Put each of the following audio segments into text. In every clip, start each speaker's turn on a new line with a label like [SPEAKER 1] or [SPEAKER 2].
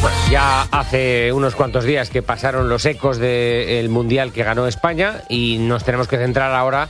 [SPEAKER 1] Ya hace unos cuantos días que pasaron los ecos del Mundial que ganó España y nos tenemos que centrar ahora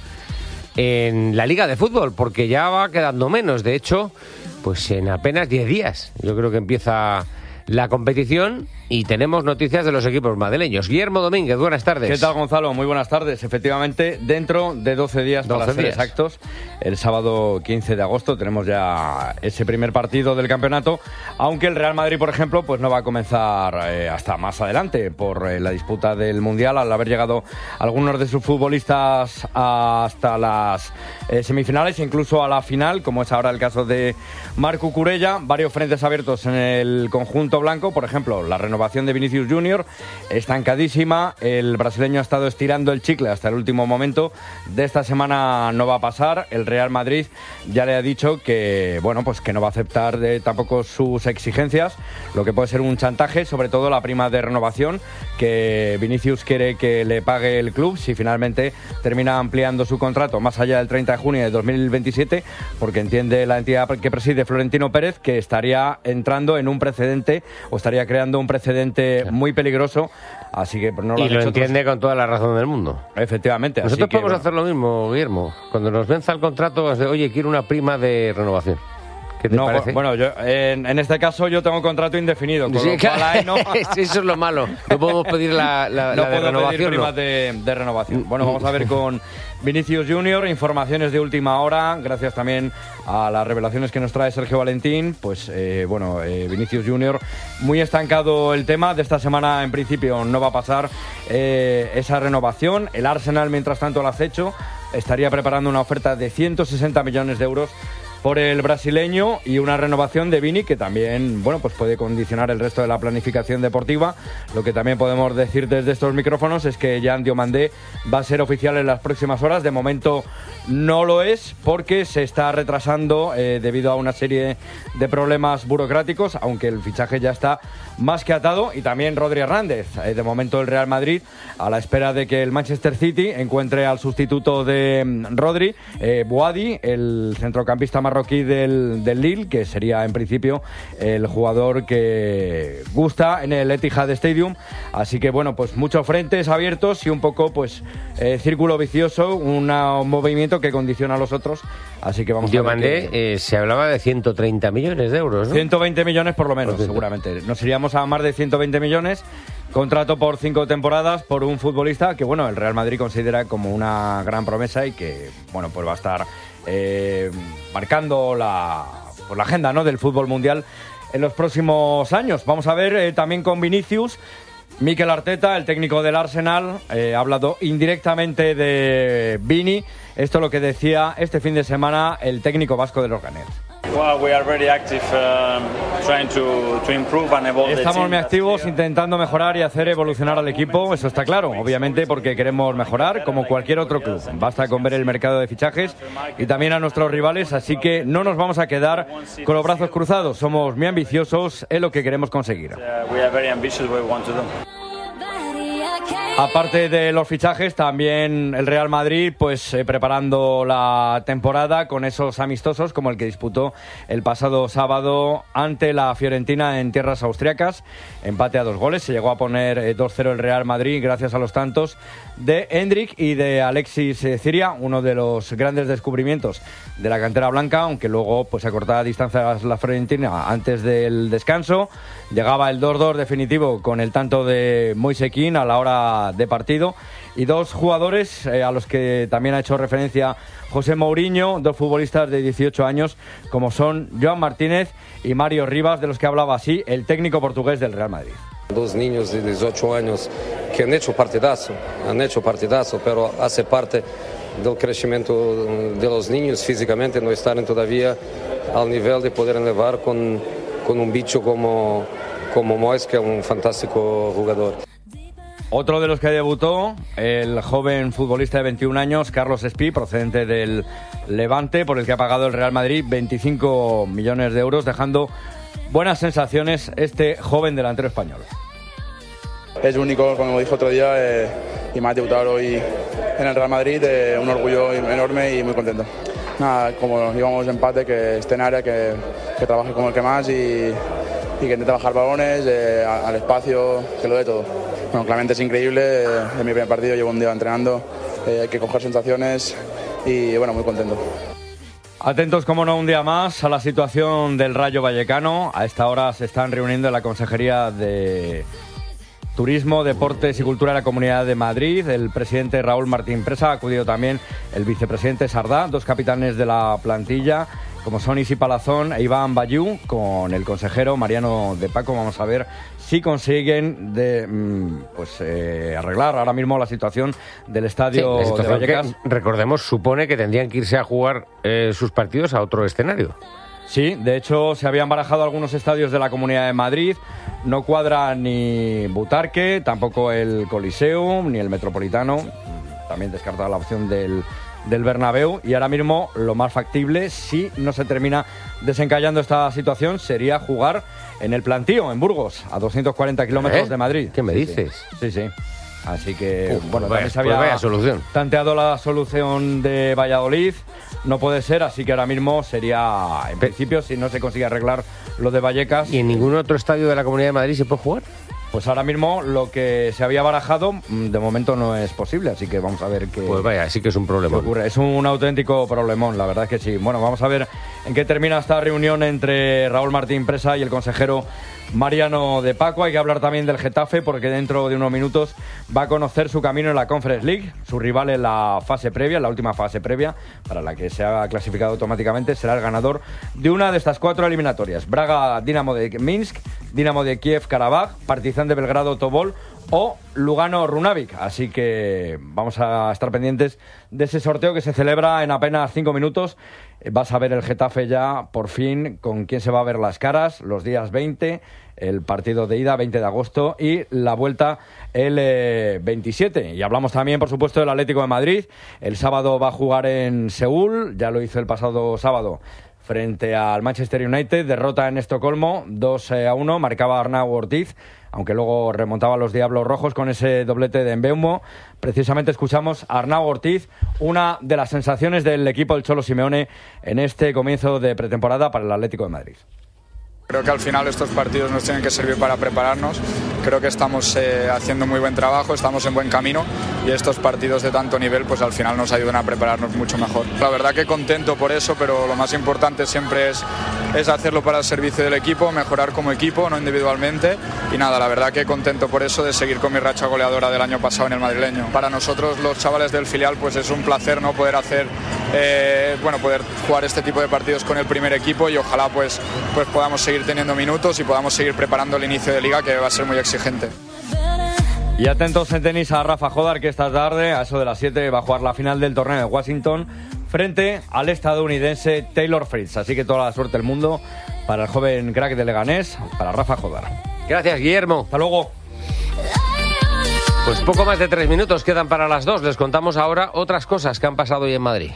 [SPEAKER 1] en la Liga de Fútbol, porque ya va quedando menos. De hecho, pues en apenas 10 días yo creo que empieza la competición y tenemos noticias de los equipos madrileños. Guillermo Domínguez, buenas tardes.
[SPEAKER 2] ¿Qué tal, Gonzalo? Muy buenas tardes. Efectivamente, dentro de 12 días, para ser exactos, el sábado 15 de agosto tenemos ya ese primer partido del campeonato, aunque el Real Madrid, por ejemplo, pues no va a comenzar hasta más adelante por la disputa del Mundial, al haber llegado algunos de sus futbolistas hasta las semifinales, incluso a la final, como es ahora el caso de Marc Cucurella. Varios frentes abiertos en el conjunto blanco, por ejemplo, la renovación de Vinicius Junior, estancadísima. El brasileño ha estado estirando el chicle hasta el último momento. De esta semana no va a pasar. El Real Madrid ya le ha dicho que, bueno, pues que no va a aceptar tampoco sus exigencias, lo que puede ser un chantaje, sobre todo la prima de renovación que Vinicius quiere que le pague el club si finalmente termina ampliando su contrato más allá del 30 de junio de 2027, porque entiende la entidad que preside Florentino Pérez que estaría entrando en un precedente, o estaría creando un precedente muy peligroso, así que no lo
[SPEAKER 1] y lo entiende con toda la razón del mundo.
[SPEAKER 2] Efectivamente.
[SPEAKER 1] Nosotros
[SPEAKER 2] así que,
[SPEAKER 1] podemos hacer lo mismo, Guillermo. Cuando nos venza el contrato, vas de, oye, quiero una prima de renovación. ¿Qué te parece?
[SPEAKER 2] Bueno, yo, en este caso yo tengo un contrato indefinido, con
[SPEAKER 1] sí,
[SPEAKER 2] lo cual ahí no...
[SPEAKER 1] Eso es lo malo. No podemos pedir la
[SPEAKER 2] no
[SPEAKER 1] de
[SPEAKER 2] puedo
[SPEAKER 1] renovación.
[SPEAKER 2] Pedir primas de renovación. Bueno, vamos a ver con Vinicius Junior, informaciones de última hora, gracias también a las revelaciones que nos trae Sergio Valentín. Pues Vinicius Junior, muy estancado el tema. De esta semana en principio no va a pasar esa renovación. El Arsenal, mientras tanto, lo ha hecho. Estaría preparando una oferta de 160 millones de euros por el brasileño y una renovación de Vini que también, bueno, pues puede condicionar el resto de la planificación deportiva. Lo que también podemos decir desde estos micrófonos es que Jan Diomandé va a ser oficial en las próximas horas. De momento no lo es porque se está retrasando debido a una serie de problemas burocráticos, aunque el fichaje ya está más que atado. Y también Rodri Hernández, de momento el Real Madrid a la espera de que el Manchester City encuentre al sustituto de Rodri, Bouadi, el centrocampista marroquí del Lille, que sería en principio el jugador que gusta en el Etihad Stadium. Así que bueno, pues muchos frentes abiertos y un poco pues círculo vicioso, un movimiento que condiciona a los otros. Así que vamos a ver que...
[SPEAKER 1] se hablaba de 130 millones de euros, ¿no?
[SPEAKER 2] 120 millones por lo menos, seguramente. Nos iríamos a más de 120 millones. Contrato por 5 temporadas por un futbolista que, bueno, el Real Madrid considera como una gran promesa y que, bueno, pues va a estar marcando la agenda, ¿no?, del fútbol mundial en los próximos años. Vamos a ver también con Vinicius. Mikel Arteta, el técnico del Arsenal, ha hablado indirectamente de Vini. Esto es lo que decía este fin de semana el técnico vasco de los Gunners. Estamos muy activos intentando mejorar y hacer evolucionar al equipo, eso está claro, obviamente porque queremos mejorar como cualquier otro club. Basta con ver el mercado de fichajes y también a nuestros rivales, así que no nos vamos a quedar con los brazos cruzados, somos muy ambiciosos en lo que queremos conseguir. Aparte de los fichajes, también el Real Madrid pues preparando la temporada con esos amistosos como el que disputó el pasado sábado ante la Fiorentina en tierras austriacas. Empate a 2 goles, se llegó a poner 2-0 el Real Madrid gracias a los tantos de Hendrik y de Alexis Ciria, uno de los grandes descubrimientos de la cantera blanca, aunque luego pues acortaba distancias la Fiorentina antes del descanso. Llegaba el 2-2 definitivo con el tanto de Moise Kean a la hora de partido, y dos jugadores a los que también ha hecho referencia José Mourinho, dos futbolistas de 18 años como son Joan Martínez y Mario Rivas, de los que hablaba así el técnico portugués del Real Madrid.
[SPEAKER 3] Dos niños de 18 años que han hecho partidazo, pero hace parte del crecimiento de los niños físicamente, no están todavía al nivel de poder elevar con un bicho como Mois, que es un fantástico jugador.
[SPEAKER 2] Otro de los que debutó, el joven futbolista de 21 años, Carlos Espí, procedente del Levante, por el que ha pagado el Real Madrid 25 millones de euros, dejando buenas sensaciones este joven delantero español.
[SPEAKER 4] Es único, como dije otro día, y más debutar hoy en el Real Madrid, un orgullo enorme y muy contento. Nada, como íbamos de empate, que esté en área, que trabaje como el que más y y que intente bajar balones, al espacio, que lo dé todo. Bueno, claramente es increíble, es mi primer partido, llevo un día entrenando, hay que coger sensaciones y bueno, muy contento.
[SPEAKER 2] Atentos, como no, un día más a la situación del Rayo Vallecano. A esta hora se están reuniendo en la Consejería de Turismo, Deportes y Cultura de la Comunidad de Madrid. El presidente Raúl Martín Presa, ha acudido también el vicepresidente Sardá, dos capitanes de la plantilla, como son Isi Palazón e Iván Bayú, con el consejero Mariano de Paco. Vamos a ver si consiguen arreglar ahora mismo la situación del estadio de Vallecas.
[SPEAKER 1] Recordemos, supone que tendrían que irse a jugar sus partidos a otro escenario.
[SPEAKER 2] Sí, de hecho se habían barajado algunos estadios de la Comunidad de Madrid. No cuadra ni Butarque, tampoco el Coliseum, ni el Metropolitano. También descartada la opción del Bernabéu. Y ahora mismo lo más factible, si no se termina desencallando esta situación, sería jugar en el Plantío, en Burgos, a 240 kilómetros de Madrid.
[SPEAKER 1] ¿Qué me dices?
[SPEAKER 2] Sí. Así que,
[SPEAKER 1] también
[SPEAKER 2] se había
[SPEAKER 1] vaya solución.
[SPEAKER 2] Tanteado la solución de Valladolid. No puede ser, así que ahora mismo sería, en principio, si no se consigue arreglar lo de Vallecas.
[SPEAKER 1] ¿Y en ningún otro estadio de la Comunidad de Madrid se puede jugar?
[SPEAKER 2] Pues ahora mismo lo que se había barajado de momento no es posible, así que vamos a ver qué.
[SPEAKER 1] Pues vaya, sí que es un problema.
[SPEAKER 2] Ocurre. Es un auténtico problemón, la verdad es que sí. Bueno, vamos a ver en qué termina esta reunión entre Raúl Martín Presa y el consejero Mariano de Paco. Hay que hablar también del Getafe, porque dentro de unos minutos va a conocer su camino en la Conference League. Su rival en la fase previa, en la última fase previa, para la que se ha clasificado automáticamente, será el ganador de una de estas 4 eliminatorias: Braga, Dinamo de Minsk, Dinamo de Kiev, Karabaj, Partizan de Belgrado, Tobol o Lugano, Runavik. Así que vamos a estar pendientes de ese sorteo que se celebra en apenas 5 minutos. Vas a ver el Getafe ya, por fin, con quién se va a ver las caras, los días 20, el partido de ida, 20 de agosto, y la vuelta el 27. Y hablamos también, por supuesto, del Atlético de Madrid. El sábado va a jugar en Seúl, ya lo hizo el pasado sábado frente al Manchester United. Derrota en Estocolmo, 2-1, marcaba Arnau Ortiz, aunque luego remontaba a los Diablos Rojos con ese doblete de Mbeumo. Precisamente escuchamos a Arnau Ortiz, una de las sensaciones del equipo del Cholo Simeone en este comienzo de pretemporada para el Atlético de Madrid.
[SPEAKER 5] Creo que al final estos partidos nos tienen que servir para prepararnos. Creo que estamos haciendo muy buen trabajo, estamos en buen camino, y estos partidos de tanto nivel pues al final nos ayudan a prepararnos mucho mejor. La verdad que contento por eso, pero lo más importante siempre es hacerlo para el servicio del equipo, mejorar como equipo, no individualmente. Y nada, la verdad que contento por eso, de seguir con mi racha goleadora del año pasado en el madrileño. Para nosotros los chavales del filial pues es un placer, ¿no?, poder hacer poder jugar este tipo de partidos con el primer equipo, y ojalá pues podamos seguir teniendo minutos y podamos seguir preparando el inicio de liga, que va a ser muy exigente.
[SPEAKER 2] Y atentos en tenis a Rafa Jodar, que esta tarde, a eso de las 7, va a jugar la final del torneo de Washington frente al estadounidense Taylor Fritz. Así que toda la suerte del mundo para el joven crack de Leganés, para Rafa Jodar.
[SPEAKER 1] Gracias, Guillermo.
[SPEAKER 2] Hasta luego.
[SPEAKER 1] Pues poco más de 3 minutos quedan para las 2. Les contamos ahora otras cosas que han pasado hoy en Madrid.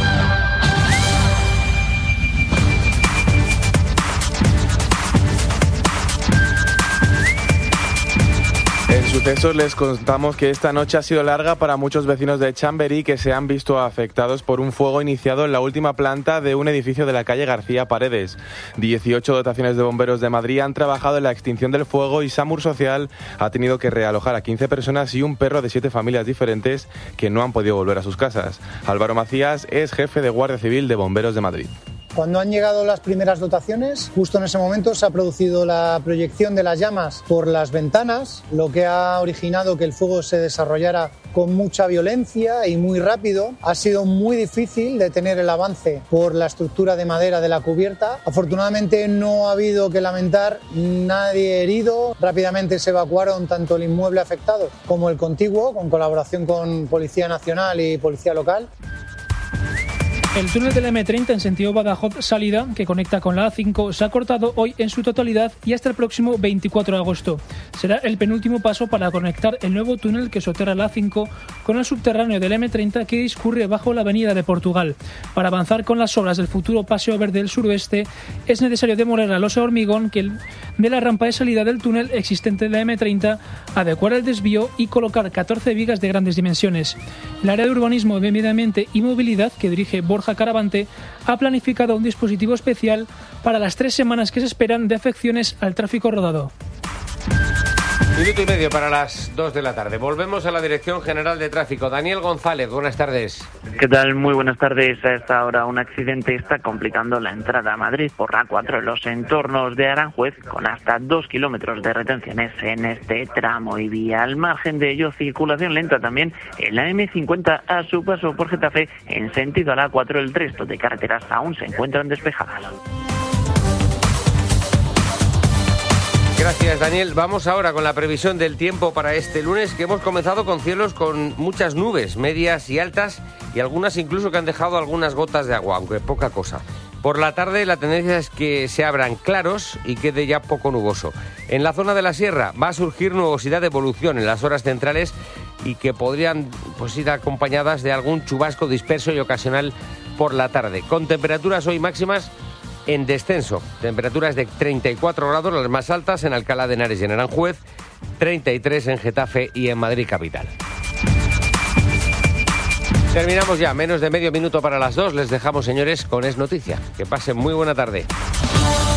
[SPEAKER 6] En sucesos les contamos que esta noche ha sido larga para muchos vecinos de Chamberí, que se han visto afectados por un fuego iniciado en la última planta de un edificio de la calle García Paredes. 18 dotaciones de bomberos de Madrid han trabajado en la extinción del fuego, y SAMUR Social ha tenido que realojar a 15 personas y un perro de 7 familias diferentes que no han podido volver a sus casas. Álvaro Macías es jefe de Guardia Civil de Bomberos de Madrid.
[SPEAKER 7] Cuando han llegado las primeras dotaciones, justo en ese momento se ha producido la proyección de las llamas por las ventanas, lo que ha originado que el fuego se desarrollara con mucha violencia y muy rápido. Ha sido muy difícil detener el avance por la estructura de madera de la cubierta. Afortunadamente no ha habido que lamentar nadie herido. Rápidamente se evacuaron tanto el inmueble afectado como el contiguo, con colaboración con Policía Nacional y Policía Local.
[SPEAKER 8] El túnel de la M30 en sentido Badajoz-Salida, que conecta con la A5, se ha cortado hoy en su totalidad y hasta el próximo 24 de agosto. Será el penúltimo paso para conectar el nuevo túnel que soterra la A5 con el subterráneo de la M30 que discurre bajo la avenida de Portugal. Para avanzar con las obras del futuro Paseo Verde del Suroeste, es necesario demoler la losa de hormigón de la rampa de salida del túnel existente de la M30, adecuar el desvío y colocar 14 vigas de grandes dimensiones. El área de urbanismo, medio ambiente y movilidad, que dirige Borja Borja Caravante ha planificado un dispositivo especial para las 3 semanas que se esperan de afecciones al tráfico rodado.
[SPEAKER 1] Minuto y medio para las 2 de la tarde. Volvemos a la Dirección General de Tráfico. Daniel González, buenas tardes.
[SPEAKER 9] ¿Qué tal? Muy buenas tardes. A esta hora un accidente está complicando la entrada a Madrid por la A4 en los entornos de Aranjuez, con hasta 2 kilómetros de retenciones en este tramo y vía. Al margen de ello, circulación lenta también en la M50 a su paso por Getafe en sentido a la A4. El resto de carreteras aún se encuentran despejadas.
[SPEAKER 1] Gracias, Daniel. Vamos ahora con la previsión del tiempo para este lunes, que hemos comenzado con cielos con muchas nubes, medias y altas, y algunas incluso que han dejado algunas gotas de agua, aunque poca cosa. Por la tarde la tendencia es que se abran claros y quede ya poco nuboso. En la zona de la sierra va a surgir nubosidad de evolución en las horas centrales y que podrían ir acompañadas de algún chubasco disperso y ocasional por la tarde, con temperaturas hoy máximas en descenso. Temperaturas de 34 grados, las más altas en Alcalá de Henares y en Aranjuez, 33 en Getafe y en Madrid capital. Terminamos ya, menos de medio minuto para las 2. Les dejamos, señores, con Es Noticia. Que pasen muy buena tarde.